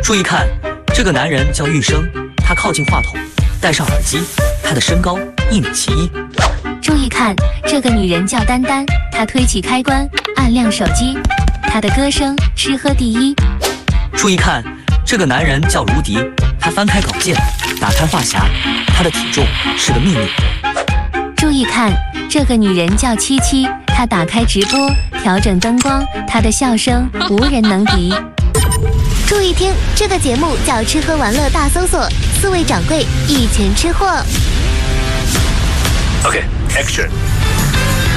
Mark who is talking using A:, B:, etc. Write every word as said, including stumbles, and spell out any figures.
A: 注意看，这个男人叫玉生，他靠近话筒，戴上耳机，他的身高一米七一。
B: 注意看，这个女人叫丹丹，她推起开关，按亮手机，她的歌声吃喝第一。
A: 注意看，这个男人叫卢迪，他翻开稿件，打开话匣，他的体重是个秘密。
B: 注意看，这个女人叫七七，她打开直播，调整灯光，她的笑声无人能敌。
C: 注意听，这个节目叫《吃喝玩乐大搜索》，四位掌柜一拳吃货。
D: OK, action.